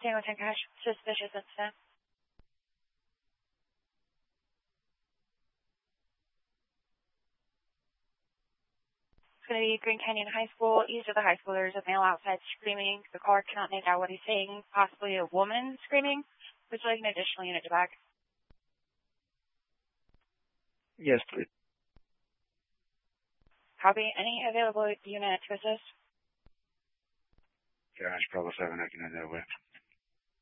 San Joaquin Cash, suspicious incident. It's going to be Green Canyon High School. East of the high school, there's a male outside screaming. The caller cannot make out what he's saying. Possibly a woman screaming. Would you like an additional unit to back? Yes, please. Copy. Any available unit to assist? Cash, Bravo 7, I can end that way.